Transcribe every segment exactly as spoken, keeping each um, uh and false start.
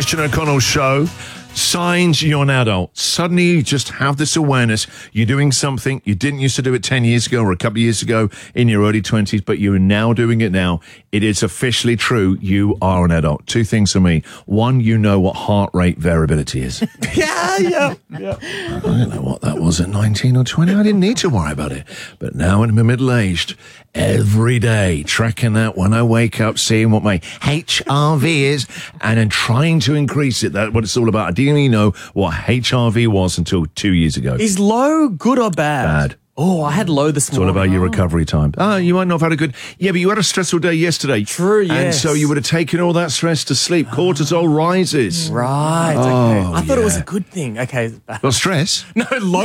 Christian O'Connell Show. Signs you're an adult. Suddenly you just have this awareness. You're doing something you didn't used to do it ten years ago or a couple of years ago in your early twenties, but you're now doing it now. It is officially true. You are an adult. Two things for me. One, you know what heart rate variability is. yeah, yeah, yeah. I don't know what that was at nineteen or twenty. I didn't need to worry about it. But now when I'm middle-aged, every day, tracking that when I wake up, seeing what my H R V is, and then trying to increase it. That's what it's all about. I didn't even know what H R V was until two years ago. Is low good or bad? Bad. Oh, I had low this It's morning. all about your recovery time. Ah, you might not have had a good... Yeah, but you had a stressful day yesterday. True, yes. And so you would have taken all that stress to sleep. Cortisol rises. Right, okay. Oh, I thought it was yeah. a good thing. Okay. Well, stress? No, low.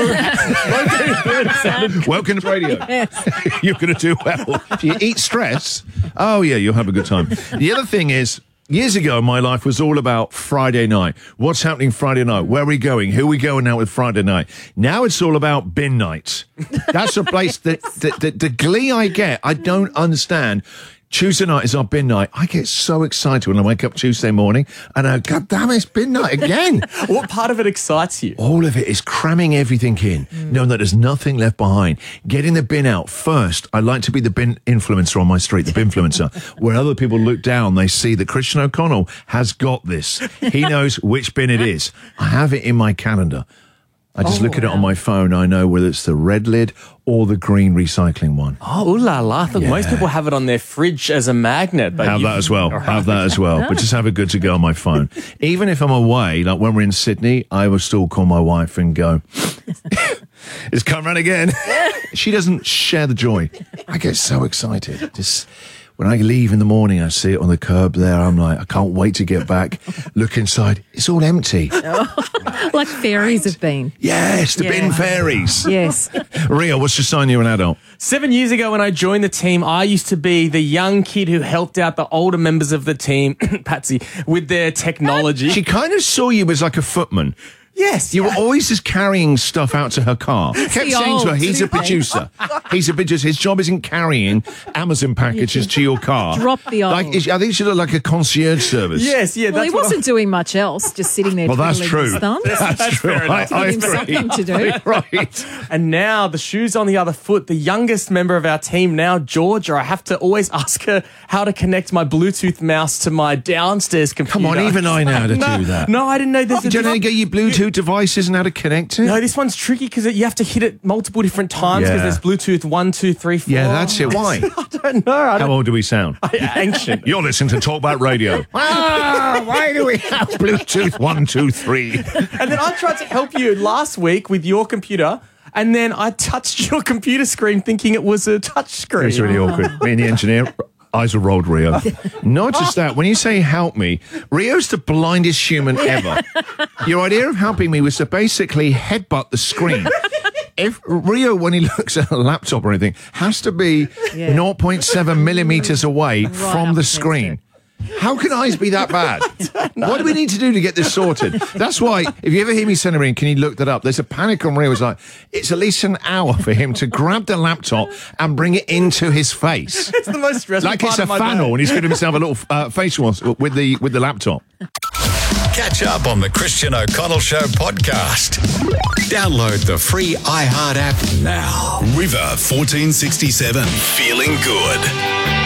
low Welcome to radio. You're going to do well. If you eat stress, oh, yeah, you'll have a good time. The other thing is... Years ago, my life was all about Friday night. What's happening Friday night? Where are we going? Who are we going out with Friday night? Now it's all about bin nights. That's a place that, that, that the glee I get, I don't understand. Tuesday night is our bin night. I get so excited when I wake up Tuesday morning and I go, God damn it, it's bin night again. What part of it excites you? All of it is cramming everything in, mm. knowing that there's nothing left behind. Getting the bin out first. I like to be the bin influencer on my street, the binfluencer, where other people look down, they see that Christian O'Connell has got this. He knows which bin it is. I have it in my calendar. I just oh, look at wow. it on my phone. I know whether it's the red lid or the green recycling one. Oh, ooh la la. I think Yeah. most people have it on their fridge as a magnet. But Have you- that as well. Right. Have that as well. But just have it good to go on my phone. Even if I'm away, like when we're in Sydney, I will still call my wife and go, it's come round again. She doesn't share the joy. I get so excited. Just... When I leave in the morning, I see it on the curb there. I'm like, I can't wait to get back. Look inside. It's all empty. Oh, like fairies have been. Yes, the Yeah. bin fairies. Yes. Rio, what's your sign you're an adult? Seven years ago when I joined the team, I used to be the young kid who helped out the older members of the team, Patsy, with their technology. She kind of saw you as like a footman. Yes. You were always just carrying stuff out to her car. Kept the saying to her, old, he's a producer. He's a producer. His job isn't carrying Amazon packages to your car. Drop the old. Like, I think she looked like a concierge service. Yes, yeah. Well, that's he what wasn't doing much else, just sitting there Well, that's twiddling his true. thumbs. That's, That's true. fair enough. I, I Give him agree. something to do. Right. I, and now the shoe's on the other foot. The youngest member of our team now, Georgia, I have to always ask her how to connect my Bluetooth mouse to my downstairs computer. Come on, even I know how to no, do that. No, I didn't know this. Do you know how to get your Bluetooth devices and how to connect it? No, this one's tricky because you have to hit it multiple different times because Yeah. there's Bluetooth one, two, three, four. Yeah, that's it. Why? I don't know. I How don't, old do we sound? ancient. You're listening to Talk About Radio. ah, why do we have Bluetooth one, two, three? And then I tried to help you last week with your computer, and then I touched your computer screen thinking it was a touch screen. It's really awkward. Me and the engineer, eyes are rolled, Rio. Not just that, when you say help me, Rio's the blindest human ever. Your idea of helping me was to basically headbutt the screen. If Rio, when he looks at a laptop or anything, has to be Yeah. zero point seven millimeters away from up the against screen. How can eyes be that bad? What do we need to do to get this sorted? That's why, if you ever hear me send him in, can you look that up? There's a panic on Rio. It's like, it's at least an hour for him to grab the laptop and bring it into his face. It's the most stressful Like part it's a of my funnel day. and he's giving himself a little uh, facial wash with the, with the laptop. Catch up on the Christian O'Connell Show podcast. Download the free iHeart app now. River fourteen sixty-seven. Feeling good.